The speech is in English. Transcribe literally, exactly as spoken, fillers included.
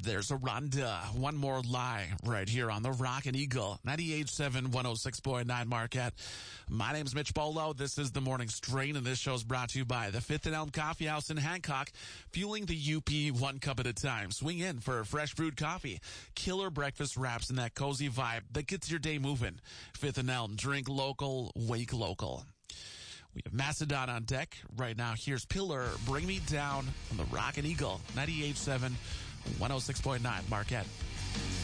There's a Rhonda. One more lie right here on the Rockin' Eagle. ninety-eight point seven, one oh six point nine Marquette. My name's Mitch Bolo. This is the Morning Strain, and this show is brought to you by the Fifth and Elm Coffee House in Hancock, fueling the U P one cup at a time. Swing in for fresh brewed coffee, killer breakfast wraps, and that cozy vibe that gets your day moving. Fifth and Elm, drink local, wake local. We have Macedon on deck. Right now, here's Pillar, Bring Me Down on the Rockin' Eagle, ninety-eight point seven, one oh six point nine Marquette.